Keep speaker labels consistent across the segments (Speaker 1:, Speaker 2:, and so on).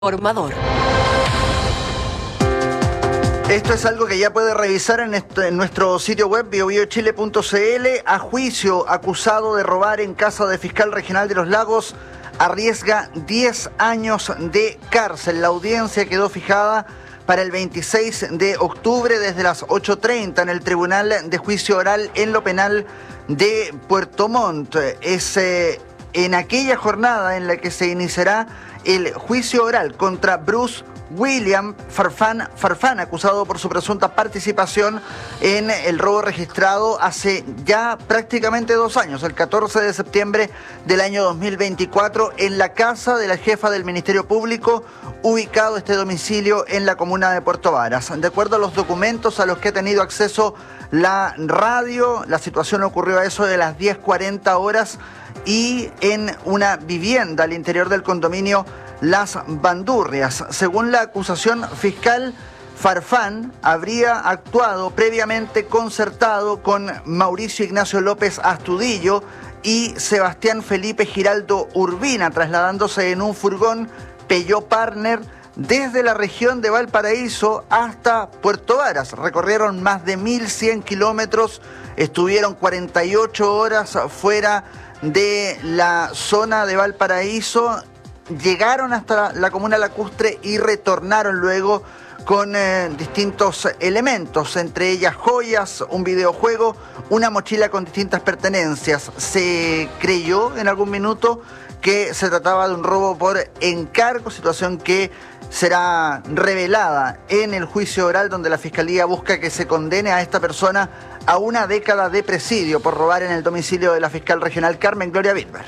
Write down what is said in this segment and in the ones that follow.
Speaker 1: Informador.
Speaker 2: Esto es algo que ya puede revisar en nuestro sitio web biobiochile.cl. A juicio, acusado de robar en casa de fiscal regional de Los Lagos, arriesga 10 años de cárcel. La audiencia quedó fijada para el 26 de octubre desde las 8:30 en el Tribunal de Juicio Oral en lo Penal de Puerto Montt. Es en aquella jornada en la que se iniciará el juicio oral contra Bruce William Farfán, acusado por su presunta participación en el robo registrado hace ya prácticamente 2 años, el 14 de septiembre del año 2024, en la casa de la jefa del Ministerio Público, ubicado este domicilio en la comuna de Puerto Varas. De acuerdo a los documentos a los que ha tenido acceso la radio, la situación ocurrió a eso de las 10:40 horas y en una vivienda al interior del condominio Las Bandurrias. Según la acusación fiscal, Farfán habría actuado previamente concertado con Mauricio Ignacio López Astudillo y Sebastián Felipe Giraldo Urbina, trasladándose en un furgón Peugeot Partner desde la región de Valparaíso hasta Puerto Varas. Recorrieron más de 1.100 kilómetros, estuvieron 48 horas fuera de la zona de Valparaíso, llegaron hasta la comuna lacustre y retornaron luego con distintos elementos, entre ellas joyas, un videojuego, una mochila con distintas pertenencias. Se creyó en algún minuto que se trataba de un robo por encargo, situación que será revelada en el juicio oral, donde la Fiscalía busca que se condene a esta persona a 1 década de presidio por robar en el domicilio de la fiscal regional Carmen Gloria Bilber.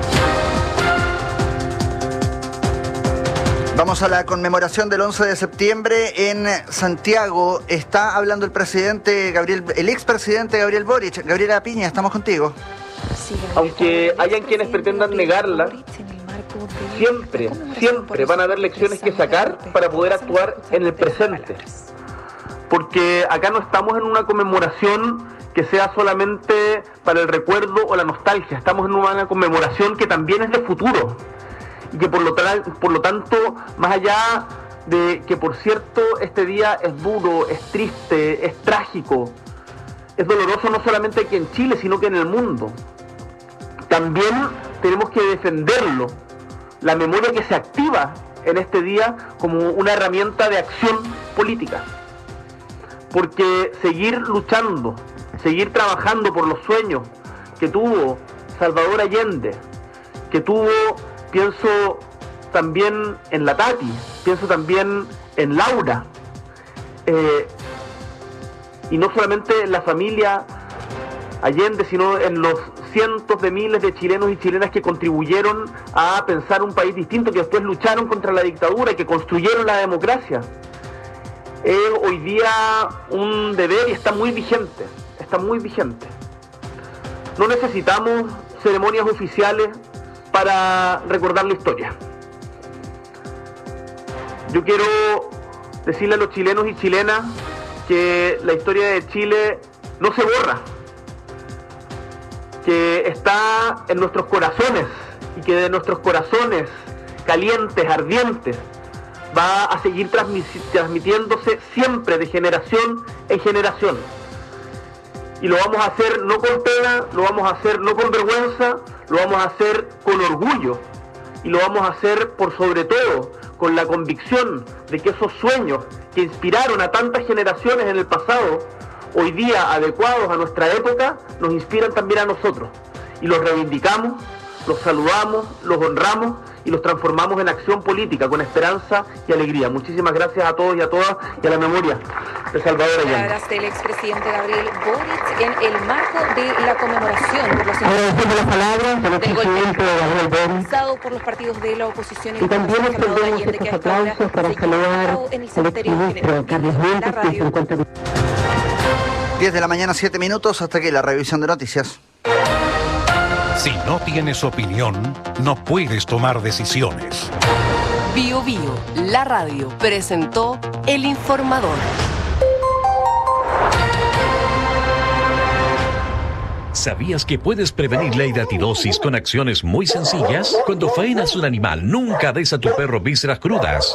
Speaker 2: Vamos a la conmemoración del 11 de septiembre en Santiago. Está hablando el expresidente Gabriel Boric. Gabriela Piña, estamos contigo.
Speaker 3: Aunque hayan quienes pretendan negarla, siempre van a haber lecciones que sacar para poder actuar en el presente. Porque acá no estamos en una conmemoración que sea solamente para el recuerdo o la nostalgia. Estamos en una conmemoración que también es de futuro. Y que por lo tanto, más allá de que, por cierto, este día es duro, es triste, es trágico, es doloroso no solamente aquí en Chile, sino que en el mundo, también tenemos que defenderlo, la memoria que se activa en este día como una herramienta de acción política. Porque seguir luchando, seguir trabajando por los sueños que tuvo Salvador Allende, que tuvo, pienso también en la Tati, pienso también en Laura, y no solamente en la familia Allende, sino en los cientos de miles de chilenos y chilenas que contribuyeron a pensar un país distinto, que después lucharon contra la dictadura y que construyeron la democracia. Es hoy día un deber y está muy vigente, No necesitamos ceremonias oficiales para recordar la historia. Yo quiero decirle a los chilenos y chilenas que la historia de Chile no se borra, que está en nuestros corazones y que de nuestros corazones calientes, ardientes, va a seguir transmitiéndose siempre de generación en generación. Y lo vamos a hacer no con pena, lo vamos a hacer no con vergüenza, lo vamos a hacer con orgullo y lo vamos a hacer por sobre todo con la convicción de que esos sueños que inspiraron a tantas generaciones en el pasado, hoy día adecuados a nuestra época, nos inspiran también a nosotros y los reivindicamos, los saludamos, los honramos y los transformamos en acción política con esperanza y alegría. Muchísimas gracias a todos y a todas y a la memoria de Salvador Allende.
Speaker 1: Palabras del expresidente Gabriel Boric en el marco de la conmemoración por los
Speaker 4: agradecemos las palabras del expresidente Gabriel Boric
Speaker 1: realizado por los partidos de la oposición
Speaker 4: y también extendemos estos aplausos para saludar al exministro Carlos Montes, que se encuentra.
Speaker 2: 10 de la mañana, 7 minutos, hasta aquí la revisión de noticias.
Speaker 5: Si no tienes opinión, no puedes tomar decisiones.
Speaker 1: Bio Bio, la radio, presentó El Informador.
Speaker 6: ¿Sabías que puedes prevenir la hidatidosis con acciones muy sencillas? Cuando faenas un animal, nunca des a tu perro vísceras crudas.